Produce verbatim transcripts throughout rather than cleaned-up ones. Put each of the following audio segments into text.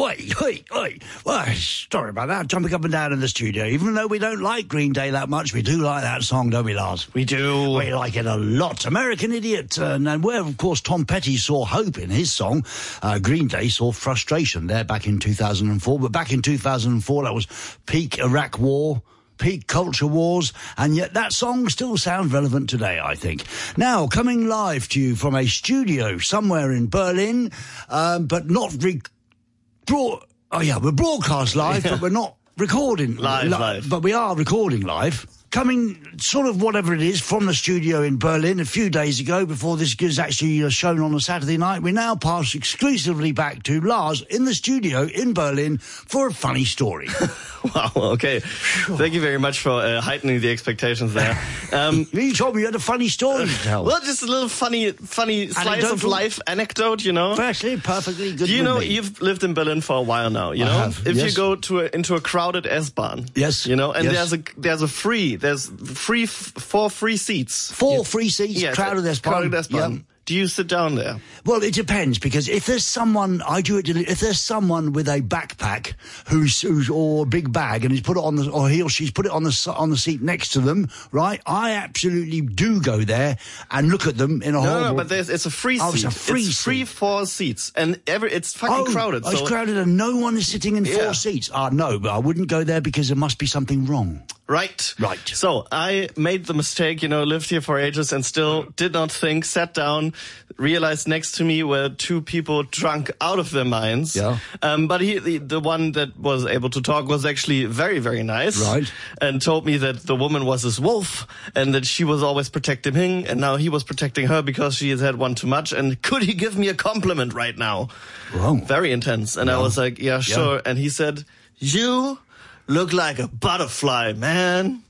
oi, oi, oi. Well, sorry about that. Jumping up and down in the studio. Even though we don't like Green Day that much, we do like that song, don't we, Lars? We do. We like it a lot. American Idiot. Uh, and where, of course, Tom Petty saw hope in his song, uh, Green Day saw frustration there back in two thousand four. But back in two thousand four, that was peak Iraq War, peak culture wars, and yet that song still sounds relevant today, I think. Now, coming live to you from a studio somewhere in Berlin, um, but not re- broad- oh yeah, we're broadcast live, yeah. But we're not recording live, li- live. But we are recording live. Coming, sort of whatever it is, from the studio in Berlin a few days ago, before this is actually shown on a Saturday night, we now pass exclusively back to Lars in the studio in Berlin for a funny story. Wow, okay. Thank you very much for uh, heightening the expectations there. Um, you told me you had a funny story to tell. Well, just a little funny funny slice of life anecdote, you know. Firstly, perfectly good. Do you know, me. You've lived in Berlin for a while now, you I know? have, if yes. you go to a, into a crowded S-Bahn, yes, you know, and yes. there's a there's a free, there's free, f- four free seats. Four yeah. free seats, yeah, crowded S-Bahn. Crowded S-Bahn. Yeah. Do you sit down there? Well, it depends, because if there's someone, I do it, if there's someone with a backpack who's, who's or a big bag and he's put it on the, or he or she's put it on the, on the seat next to them, right? I absolutely do go there and look at them in a no, horrible... No, no, but there's, it's a free seat. Oh, it's a free it's seat. free four seats. And every, it's fucking oh, crowded. Oh, so it's crowded and no one is sitting in four yeah. seats. Ah, uh, no, but I wouldn't go there because there must be something wrong. Right. Right. So I made the mistake, you know, lived here for ages and still did not think, sat down, realized next to me were two people drunk out of their minds. Yeah. Um, but he, the, the one that was able to talk was actually very, very nice. Right. And told me that the woman was his wolf and that she was always protecting him and now he was protecting her because she has had one too much. And could he give me a compliment right now? Wow. Very intense. And yeah. I was like, yeah, sure. Yeah. And he said, you look like a butterfly, man.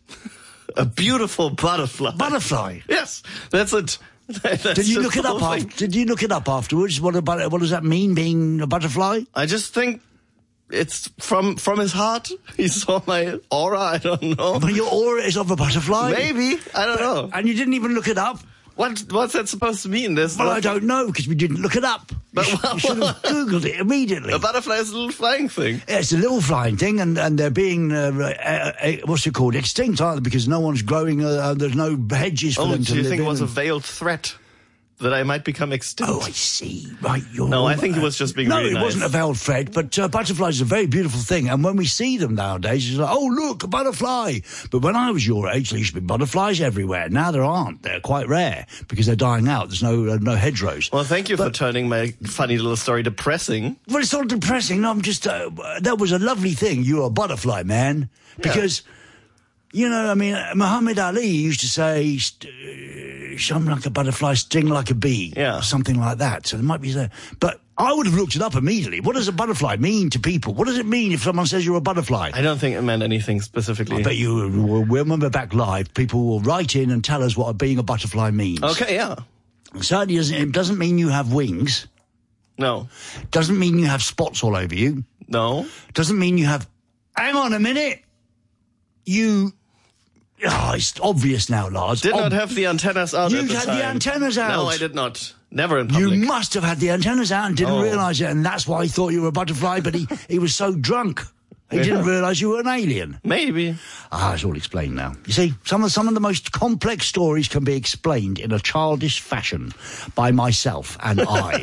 A beautiful butterfly. Butterfly? Yes, that's it. That's did you look it up? After, did you look it up afterwards? What about? What does that mean, being a butterfly? I just think it's from from his heart. He saw my aura. I don't know. But your aura is of a butterfly? Maybe. I don't but, know. And you didn't even look it up? What What's that supposed to mean? There's well, no... I don't know, because we didn't look it up. But, you, well, you should have Googled it immediately. A butterfly is a little flying thing. Yeah, it's a little flying thing, and, and they're being, uh, uh, uh, what's it called, extinct, aren't they? Because no one's growing, uh, there's no hedges for oh, them to live in. do you think it was a veiled threat? That I might become extinct. Oh, I see. Right, you're... No, I think he was just being no, really it nice. wasn't a veiled threat, but uh, butterflies are a very beautiful thing, and when we see them nowadays, it's like, oh, look, a butterfly. But when I was your age, there used to be butterflies everywhere. Now there aren't. They're quite rare, because they're dying out. There's no uh, no hedgerows. Well, thank you but, for turning my funny little story depressing. Well, it's not depressing. No, I'm just... Uh, that was a lovely thing. You're a butterfly, man. Because... Yeah. You know, I mean, Muhammad Ali used to say, "Shine like a butterfly, sting like a bee," yeah, or something like that. So there might be there. But I would have looked it up immediately. What does a butterfly mean to people? What does it mean if someone says you're a butterfly? I don't think it meant anything specifically. I bet you will remember back live. People will write in and tell us what being a butterfly means. Okay, yeah. It certainly doesn't. It doesn't mean you have wings. No. Doesn't mean you have spots all over you. No. Doesn't mean you have. Hang on a minute. You. Oh, it's obvious now, Lars. Did Ob- not have the antennas out You at the had time. the antennas out. No, I did not. Never in public. You must have had the antennas out and didn't oh. realise it, and that's why he thought you were a butterfly, but he, he was so drunk. He yeah. didn't realise you were an alien. Maybe. Ah, it's all explained now. You see, some of, some of the most complex stories can be explained in a childish fashion by myself and I.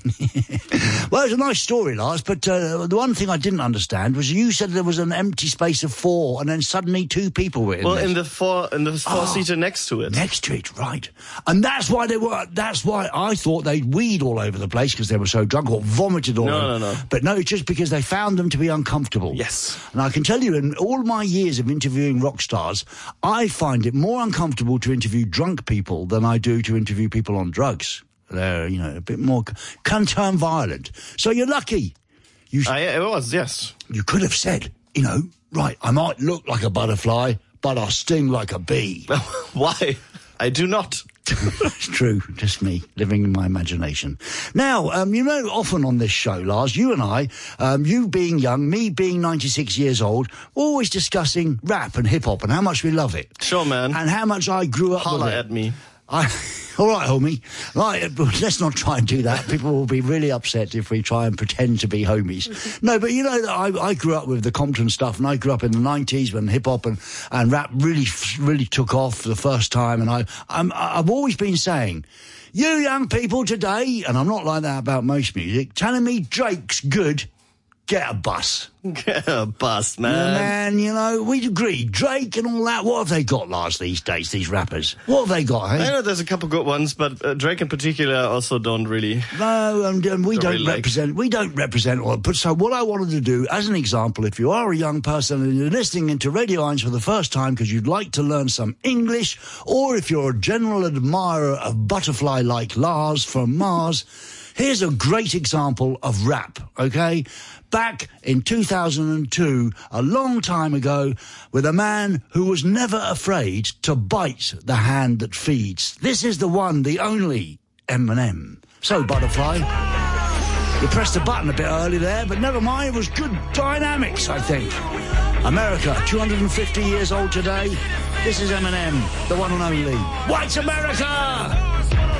Well, it's a nice story, Lars, but uh, the one thing I didn't understand was you said there was an empty space of four, and then suddenly two people were in Well, this. in the four, in the four-seater oh, next to it. Next to it, right. And that's why they were, that's why I thought they'd weed all over the place because they were so drunk, or vomited all no, over. No, no, no. But no, it's just because they found them to be uncomfortable. Yes. And I can tell you, in all my years of interviewing rock stars, I find it more uncomfortable to interview drunk people than I do to interview people on drugs. They're, you know, a bit more, can turn violent. So you're lucky. You, I, it was, yes. You could have said, you know, right, I might look like a butterfly, but I sting like a bee. Why? I do not. It's true, just me, living in my imagination. Now, um, you know, often on this show, Lars, you and I, um, you being young, me being ninety-six years old, always discussing rap and hip-hop and how much we love it. Sure, man. And how much I grew up Holla with it. at me. I, all right, homie. Right, let's not try and do that. People will be really upset if we try and pretend to be homies. No, but you know, I, I grew up with the Compton stuff, and I grew up in the nineties when hip-hop and, and rap really, really took off for the first time. And I, I'm, I've always been saying, you young people today, and I'm not like that about most music, telling me Drake's good, get a bus. Get a bus, man. Yeah, man, you know, we agree. Drake and all that, what have they got last these days, these rappers? What have they got, hey? I know there's a couple good ones, but uh, Drake in particular also don't really... No, and, and we don't, don't really represent... Like. We don't represent... All, but so what I wanted to do, as an example, if you are a young person and you're listening into Radio Eins for the first time because you'd like to learn some English, or if you're a general admirer of Butterfly like Lars from Mars... Here's a great example of rap, okay? Back in two thousand two, a long time ago, with a man who was never afraid to bite the hand that feeds. This is the one, the only Eminem. So, Butterfly, you pressed the button a bit early there, but never mind, it was good dynamics, I think. America, two hundred fifty years old today. This is Eminem, the one and only. White America!